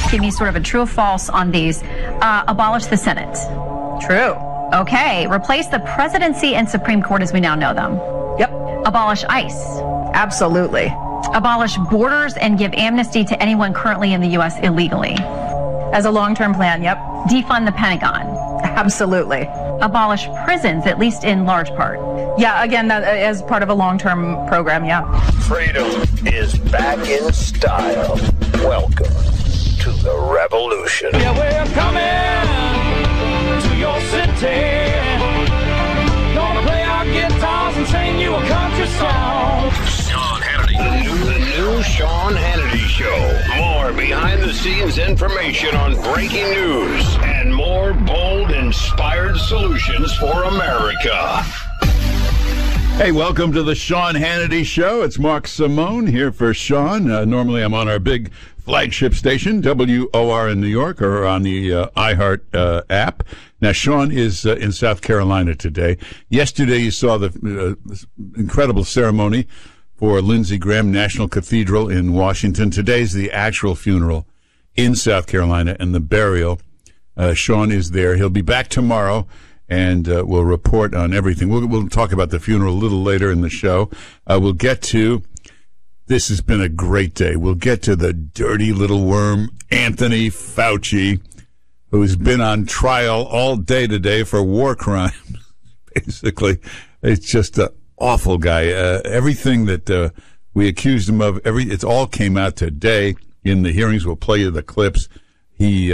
Give me sort of a true or false on these. Abolish the Senate. True. Okay. Replace the presidency and Supreme Court as we now know them. Yep. Abolish ICE. Absolutely. Abolish borders and give amnesty to anyone currently in the U.S. illegally. As a long-term plan, yep. Defund the Pentagon. Absolutely. Abolish prisons, at least in large part. Yeah, again, that as part of a long-term program, yeah. Freedom is back in style. Welcome to the revolution. Yeah, we're coming to your city. Gonna play our guitars and sing you a country song. Sean Hannity. The new Sean Hannity Show. More behind-the-scenes information on breaking news and more bold, inspired solutions for America. Hey, welcome to the Sean Hannity Show. It's Mark Simone here for Sean. Normally I'm on our big flagship station, WOR in New York, or on the iHeart app. Now, Sean is in South Carolina today. Yesterday you saw the incredible ceremony for Lindsey Graham National Cathedral in Washington. Today's the actual funeral in South Carolina and the burial. Sean is there. He'll be back tomorrow, and we'll report on everything. We'll talk about the funeral a little later in the show. We'll get to, this has been a great day. We'll get to the dirty little worm, Anthony Fauci, who's been on trial all day today for war crimes. Basically, it's just an awful guy. Everything that we accused him of, it all came out today in the hearings. We'll play you the clips. He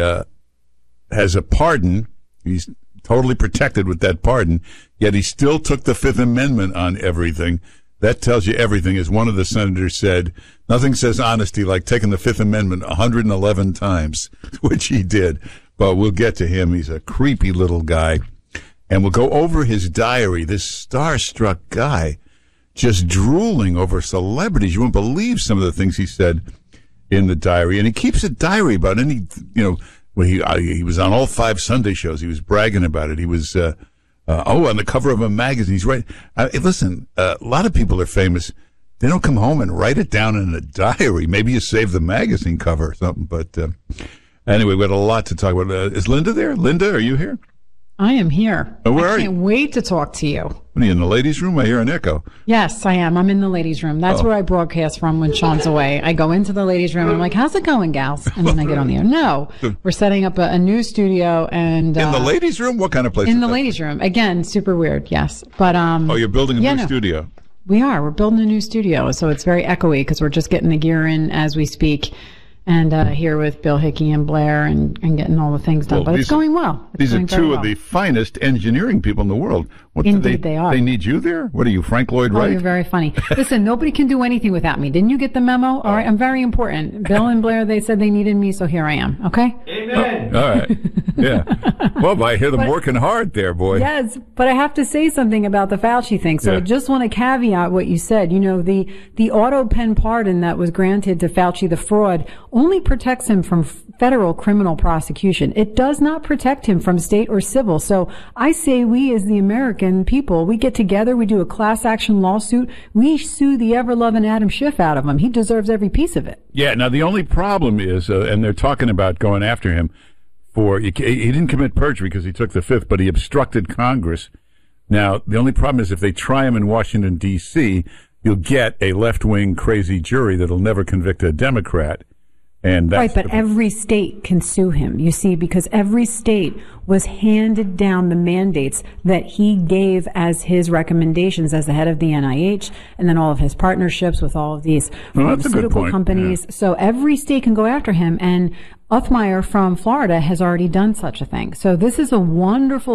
has a pardon. He's totally protected with that pardon, yet he still took the Fifth Amendment on everything. That tells you everything. As one of the senators said, nothing says honesty like taking the Fifth Amendment 111 times, which he did. But we'll get to him. He's a creepy little guy. And we'll go over his diary. This starstruck guy just drooling over celebrities. You won't believe some of the things he said in the diary. And he keeps a diary about any, well, he was on all 5 Sunday shows. He was bragging about it. He was, on the cover of a magazine. He's right. Listen, a lot of people are famous. They don't come home and write it down in a diary. Maybe you save the magazine cover or something. But anyway, we had a lot to talk about. Is Linda there? Linda, are you here? I am here. Oh, where are you? I can't wait to talk to you. What are you, in the ladies' room? I hear an echo. Yes, I am. I'm in the ladies' room. That's where I broadcast from when Sean's away. I go into the ladies' room and I'm like, how's it going, gals? And then I get on the air. No, we're setting up a new studio. And in the ladies' room? What kind of place? In the ladies' room. Again, super weird, yes. But you're building a new studio. We are. We're building a new studio. So it's very echoey because we're just getting the gear in as we speak. And here with Bill Hickey and Blair and getting all the things done. But it's going well. These are two of the finest engineering people in the world. Indeed, they are. They need you there? What are you, Frank Lloyd Wright? Oh, you're very funny. Listen, nobody can do anything without me. Didn't you get the memo? All right, I'm very important. Bill and Blair, they said they needed me, so here I am. Okay? Amen. All right. Yeah. Well, I hear them working hard there, boy. Yes, but I have to say something about the Fauci thing. So I just want to caveat what you said. The auto pen pardon that was granted to Fauci, the fraud, only protects him from federal criminal prosecution. It does not protect him from state or civil. So I say we as the American people, we get together, we do a class action lawsuit, we sue the ever-loving Adam Schiff out of him. He deserves every piece of it. Yeah, now the only problem is, and they're talking about going after him he didn't commit perjury because he took the Fifth, but he obstructed Congress. Now, the only problem is if they try him in Washington, D.C., you'll get a left-wing crazy jury that'll never convict a Democrat. And that's right, but every state can sue him, you see, because every state was handed down the mandates that he gave as his recommendations as the head of the NIH, and then all of his partnerships with all of these pharmaceutical companies. Yeah. So every state can go after him, and Uthmeier from Florida has already done such a thing. So this is a wonderful